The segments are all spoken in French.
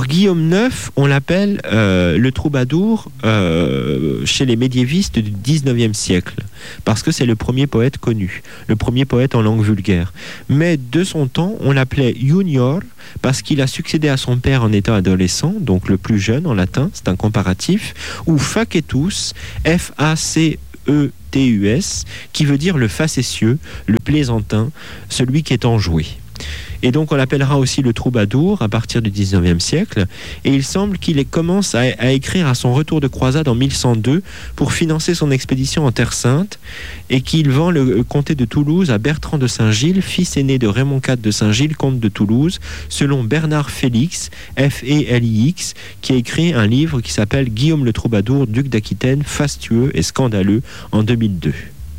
Guillaume IX, on l'appelle le troubadour chez les médiévistes du 19e siècle, parce que c'est le premier poète connu, le premier poète en langue vulgaire. Mais de son temps, on l'appelait Junior, parce qu'il a succédé à son père en étant adolescent, donc le plus jeune en latin, c'est un comparatif, ou Facetus, F-A-C-E-T-U-S, qui veut dire le facétieux, le plaisantin, celui qui est enjoué. Et donc on l'appellera aussi le troubadour à partir du 19e siècle, et il semble qu'il commence à écrire à son retour de croisade en 1102 pour financer son expédition en Terre Sainte, et qu'il vend le comté de Toulouse à Bertrand de Saint-Gilles, fils aîné de Raymond IV de Saint-Gilles, comte de Toulouse, selon Bernard Félix, F-E-L-I-X, qui a écrit un livre qui s'appelle Guillaume le troubadour, duc d'Aquitaine, fastueux et scandaleux, en 2002.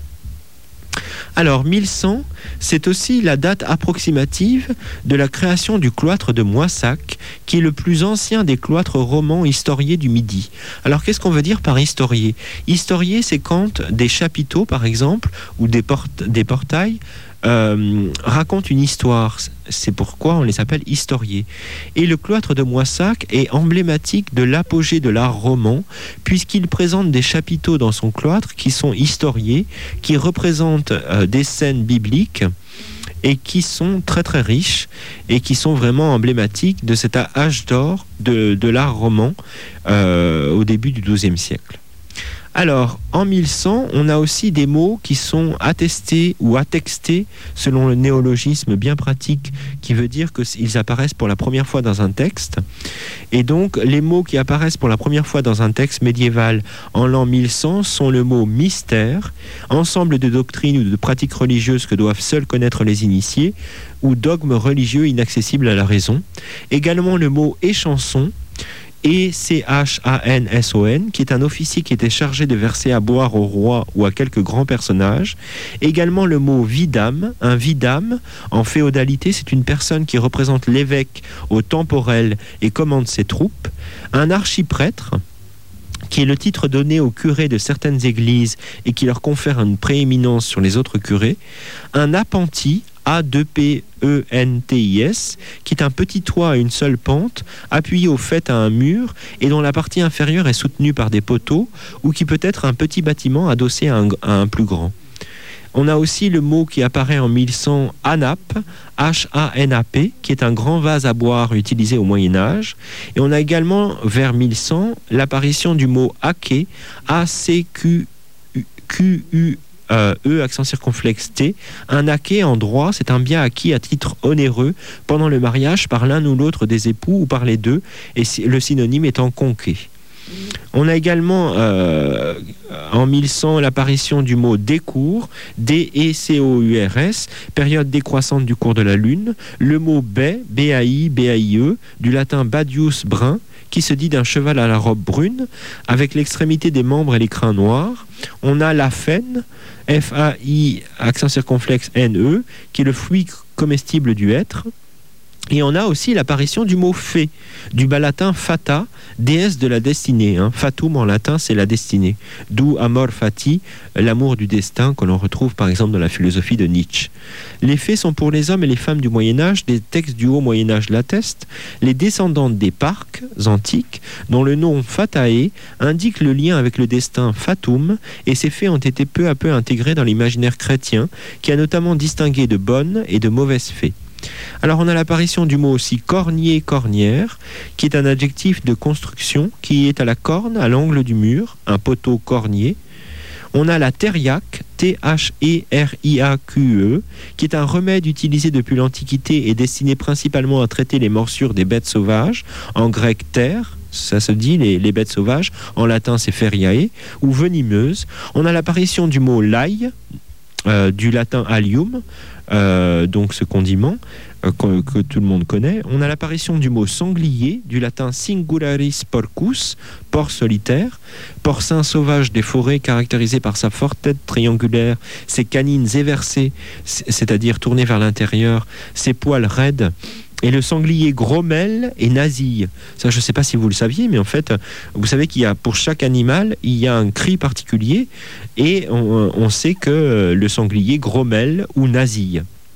Alors 1100, c'est aussi la date approximative de la création du cloître de Moissac, qui est le plus ancien des cloîtres romans historiés du Midi. Alors qu'est-ce qu'on veut dire par historié ? Historié, c'est quand des chapiteaux, par exemple, ou des portails racontent une histoire. C'est pourquoi on les appelle historiés. Et le cloître de Moissac est emblématique de l'apogée de l'art roman, puisqu'il présente des chapiteaux dans son cloître qui sont historiés, qui représentent des scènes bibliques et qui sont très très riches et qui sont vraiment emblématiques de cet âge d'or de l'art roman au début du XIIe siècle. Alors, en 1100, on a aussi des mots qui sont attestés ou attextés selon le néologisme bien pratique qui veut dire qu'ils apparaissent pour la première fois dans un texte. Et donc, les mots qui apparaissent pour la première fois dans un texte médiéval en l'an 1100 sont le mot mystère, ensemble de doctrines ou de pratiques religieuses que doivent seuls connaître les initiés, ou dogmes religieux inaccessibles à la raison. Également le mot échanson, E-C-H-A-N-S-O-N, qui est un officier qui était chargé de verser à boire au roi ou à quelques grands personnages. Également le mot vidame. Un vidame, en féodalité, c'est une personne qui représente l'évêque au temporel et commande ses troupes. Un archiprêtre, qui est le titre donné aux curés de certaines églises et qui leur confère une prééminence sur les autres curés. Un appentis, A-2-P-E-N-T-I-S, qui est un petit toit à une seule pente, appuyé au fait à un mur et dont la partie inférieure est soutenue par des poteaux, ou qui peut être un petit bâtiment adossé à un plus grand. On a aussi le mot qui apparaît en 1100, anap, H-A-N-A-P, qui est un grand vase à boire utilisé au Moyen-Âge. Et on a également, vers 1100, l'apparition du mot aké, A-C-Q-U accent circonflexe T. Un aké en droit, c'est un bien acquis à titre onéreux pendant le mariage par l'un ou l'autre des époux ou par les deux, et le synonyme étant conquet. On a également en 1100 l'apparition du mot décours, D-E-C-O-U-R-S, période décroissante du cours de la Lune, le mot baie, B-A-I, B-A-I-E, du latin badius brun, qui se dit d'un cheval à la robe brune, avec l'extrémité des membres et les crins noirs. On a la faine, F-A-I, accent circonflexe N-E, qui est le fruit comestible du hêtre. Et on a aussi l'apparition du mot fée, du bas latin fata, déesse de la destinée. Fatum en latin, c'est la destinée. D'où amor fati, l'amour du destin, que l'on retrouve par exemple dans la philosophie de Nietzsche. Les fées sont pour les hommes et les femmes du Moyen-Âge, des textes du Haut Moyen-Âge l'attestent, les descendantes des parques antiques, dont le nom fatae indique le lien avec le destin fatum, et ces fées ont été peu à peu intégrées dans l'imaginaire chrétien, qui a notamment distingué de bonnes et de mauvaises fées. Alors on a l'apparition du mot aussi cornier, cornière, qui est un adjectif de construction qui est à la corne, à l'angle du mur, un poteau cornier. On a la thériaque, T-H-E-R-I-A-Q-E, qui est un remède utilisé depuis l'Antiquité et destiné principalement à traiter les morsures des bêtes sauvages, en grec terre, ça se dit les bêtes sauvages, en latin c'est feriae, ou venimeuse. On a l'apparition du mot l'ail, du latin allium, donc ce condiment que tout le monde connaît. On a l'apparition du mot sanglier, du latin singularis porcus, porc solitaire, porcin sauvage des forêts caractérisé par sa forte tête triangulaire, ses canines éversées, c'est-à-dire tournées vers l'intérieur, ses poils raides, et le sanglier gromelle et nasille. Ça, je ne sais pas si vous le saviez, mais en fait, vous savez qu'il y a pour chaque animal, il y a un cri particulier, et on sait que le sanglier gromelle ou nasille.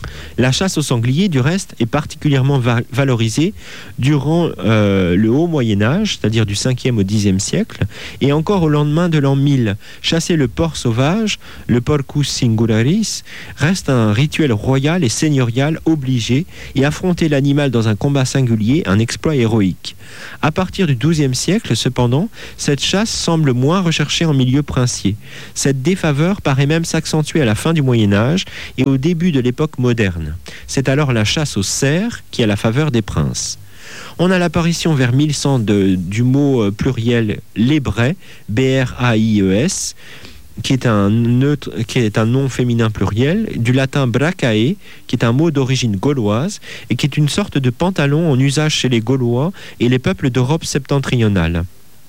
La chasse au sanglier, du reste, est particulièrement valorisée durant le haut Moyen-Âge, c'est-à-dire du 5e au 10e siècle, et encore au lendemain de l'an 1000. Chasser le porc sauvage, le porcus singularis, reste un rituel royal et seigneurial obligé, et affronter l'animal dans un combat singulier, un exploit héroïque. À partir du XIIe siècle, cependant, cette chasse semble moins recherchée en milieu princier. Cette défaveur paraît même s'accentuer à la fin du Moyen-Âge et au début de l'époque moderne. C'est alors la chasse au cerf qui a la faveur des princes. On a l'apparition vers 1100 du mot pluriel lébret, B-R-A-I-E-S, qui est un nom féminin pluriel, du latin bracae, qui est un mot d'origine gauloise, et qui est une sorte de pantalon en usage chez les Gaulois et les peuples d'Europe septentrionale.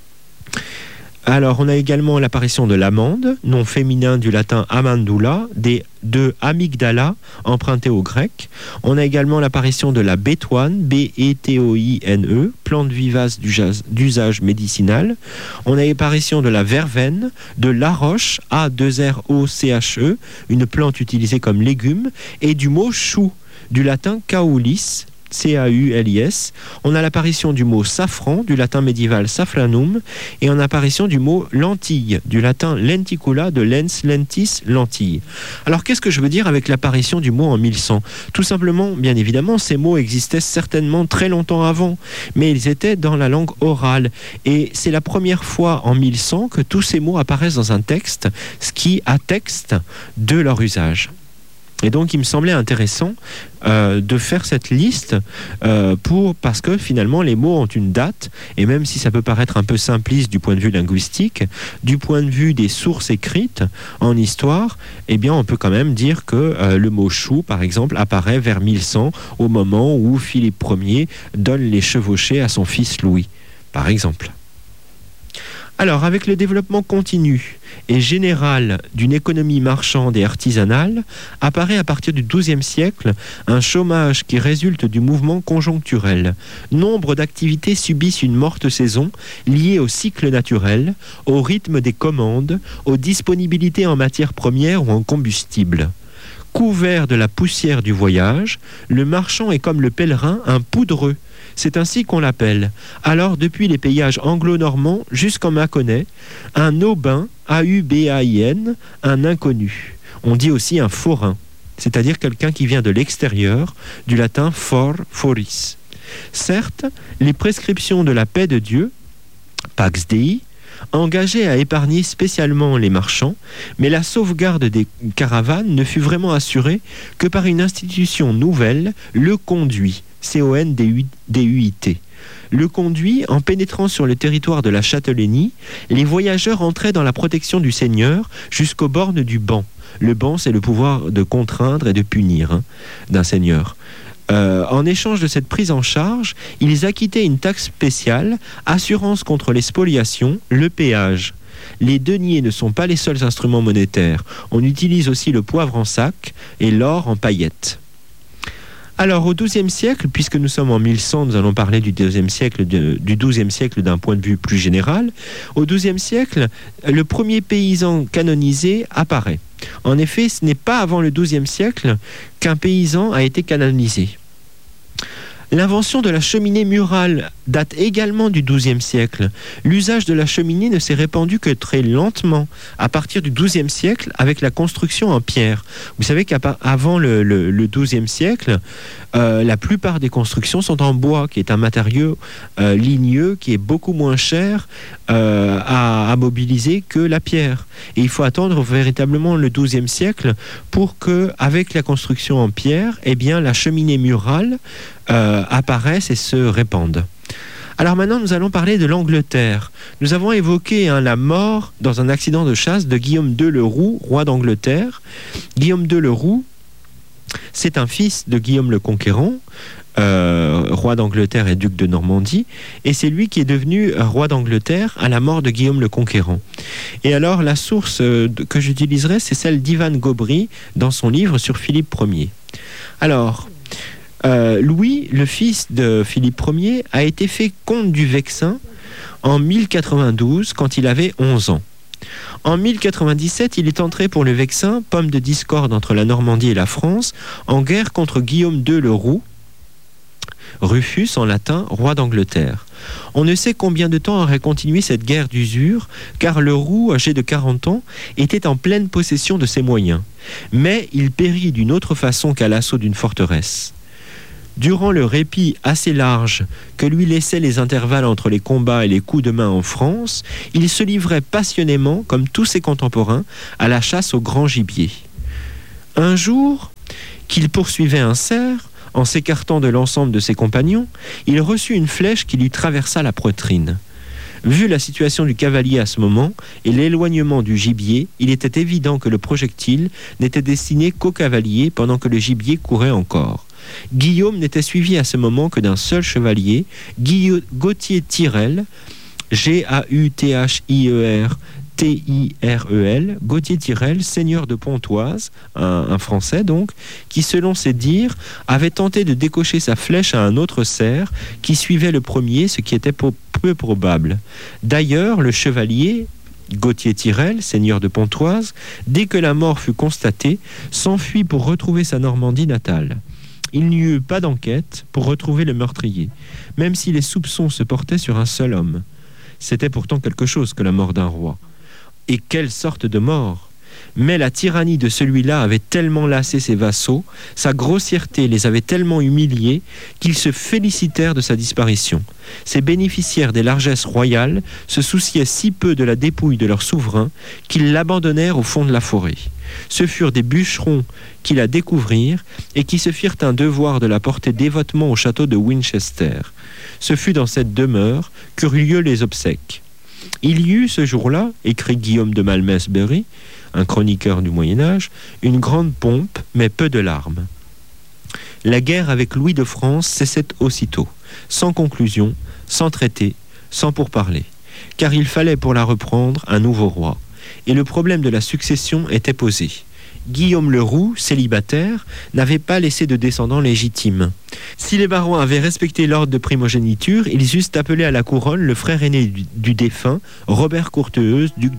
Alors, on a également l'apparition de l'amande, nom féminin du latin amandula, de amygdala, emprunté au grec. On a également l'apparition de la bétoine, B-E-T-O-I-N-E, plante vivace d'usage médicinal. On a l'apparition de la verveine, de l'aroche, A-2-R-O-C-H-E, une plante utilisée comme légume, et du mot chou, du latin caulis, C-A-U-L-I-S. On a l'apparition du mot safran, du latin médiéval safranum, et on a l'apparition du mot lentille, du latin lenticula, de lens, lentis, lentille. Alors qu'est-ce que je veux dire avec l'apparition du mot en 1100 ? Tout simplement, bien évidemment, ces mots existaient certainement très longtemps avant, mais ils étaient dans la langue orale, et c'est la première fois en 1100 que tous ces mots apparaissent dans un texte, ce qui atteste de leur usage. Et donc, il me semblait intéressant de faire cette liste parce que finalement, les mots ont une date, et même si ça peut paraître un peu simpliste du point de vue linguistique, du point de vue des sources écrites en histoire, eh bien, on peut quand même dire que le mot chou, par exemple, apparaît vers 1100, au moment où Philippe Ier donne les chevauchés à son fils Louis, par exemple. Alors, avec le développement continu et général d'une économie marchande et artisanale, apparaît à partir du XIIe siècle un chômage qui résulte du mouvement conjoncturel. Nombre d'activités subissent une morte saison liée au cycle naturel, au rythme des commandes, aux disponibilités en matières premières ou en combustible. Couvert de la poussière du voyage, le marchand est comme le pèlerin un poudreux. C'est ainsi qu'on l'appelle. Alors, depuis les péages anglo-normands jusqu'en Mâconnais, un aubin, A-U-B-A-I-N, un inconnu. On dit aussi un forain, c'est-à-dire quelqu'un qui vient de l'extérieur, du latin for, foris. Certes, les prescriptions de la paix de Dieu, Pax Dei, engagé à épargner spécialement les marchands, mais la sauvegarde des caravanes ne fut vraiment assurée que par une institution nouvelle, le conduit, C-O-N-D-U-I-T. Le conduit, en pénétrant sur le territoire de la châtellenie, les voyageurs entraient dans la protection du Seigneur jusqu'aux bornes du ban. Le ban, c'est le pouvoir de contraindre et de punir d'un seigneur. En échange de cette prise en charge, ils acquittaient une taxe spéciale, assurance contre les spoliations, le péage. Les deniers ne sont pas les seuls instruments monétaires. On utilise aussi le poivre en sac et l'or en paillettes. Alors, au XIIe siècle, puisque nous sommes en 1100, nous allons parler du XIIe siècle, du XIIe siècle d'un point de vue plus général. Au XIIe siècle, le premier paysan canonisé apparaît. En effet, ce n'est pas avant le XIIe siècle qu'un paysan a été canonisé. L'invention de la cheminée murale date également du XIIe siècle. L'usage de la cheminée ne s'est répandu que très lentement à partir du XIIe siècle avec la construction en pierre. Vous savez qu'avant le XIIe siècle, la plupart des constructions sont en bois, qui est un matériau ligneux qui est beaucoup moins cher à mobiliser que la pierre. Et il faut attendre véritablement le XIIe siècle pour que, avec la construction en pierre, eh bien, la cheminée murale apparaissent et se répandent. Alors maintenant, nous allons parler de l'Angleterre. Nous avons évoqué la mort dans un accident de chasse de Guillaume II le Roux, roi d'Angleterre. Guillaume II le Roux, c'est un fils de Guillaume le Conquérant, roi d'Angleterre et duc de Normandie, et c'est lui qui est devenu roi d'Angleterre à la mort de Guillaume le Conquérant. Et alors, la source que j'utiliserai, c'est celle d'Ivan Gobry dans son livre sur Philippe Ier. Alors, Louis, le fils de Philippe Ier, a été fait comte du Vexin en 1092 quand il avait 11 ans. En 1097, il est entré pour le Vexin, pomme de discorde entre la Normandie et la France, en guerre contre Guillaume II le Roux, Rufus en latin, roi d'Angleterre. On ne sait combien de temps aurait continué cette guerre d'usure, car le Roux, âgé de 40 ans, était en pleine possession de ses moyens. Mais il périt d'une autre façon qu'à l'assaut d'une forteresse. Durant le répit assez large que lui laissaient les intervalles entre les combats et les coups de main en France, il se livrait passionnément, comme tous ses contemporains, à la chasse au grand gibier. Un jour, qu'il poursuivait un cerf, en s'écartant de l'ensemble de ses compagnons, il reçut une flèche qui lui traversa la poitrine. Vu la situation du cavalier à ce moment et l'éloignement du gibier, il était évident que le projectile n'était destiné qu'au cavalier pendant que le gibier courait encore. Guillaume n'était suivi à ce moment que d'un seul chevalier, Gauthier-Tirel, Gauthier-Tirel, Gauthier-Tirel, seigneur de Pontoise, un Français donc, qui selon ses dires avait tenté de décocher sa flèche à un autre cerf qui suivait le premier, ce qui était peu probable. D'ailleurs, le chevalier Gauthier-Tirel, seigneur de Pontoise, dès que la mort fut constatée, s'enfuit pour retrouver sa Normandie natale. Il n'y eut pas d'enquête pour retrouver le meurtrier, même si les soupçons se portaient sur un seul homme. C'était pourtant quelque chose que la mort d'un roi. Et quelle sorte de mort! Mais la tyrannie de celui-là avait tellement lassé ses vassaux, sa grossièreté les avait tellement humiliés, qu'ils se félicitèrent de sa disparition. Ces bénéficiaires des largesses royales se souciaient si peu de la dépouille de leur souverain qu'ils l'abandonnèrent au fond de la forêt. Ce furent des bûcherons qui la découvrirent et qui se firent un devoir de la porter dévotement au château de Winchester. Ce fut dans cette demeure qu'eurent lieu les obsèques. Il y eut ce jour-là, écrit Guillaume de Malmesbury, un chroniqueur du Moyen-Âge, une grande pompe, mais peu de larmes. La guerre avec Louis de France cessait aussitôt, sans conclusion, sans traité, sans pourparlers, car il fallait pour la reprendre un nouveau roi, et le problème de la succession était posé. Guillaume le Roux, célibataire, n'avait pas laissé de descendants légitimes. Si les barons avaient respecté l'ordre de primogéniture, ils eussent appelé à la couronne le frère aîné du défunt, Robert Courteheuse, duc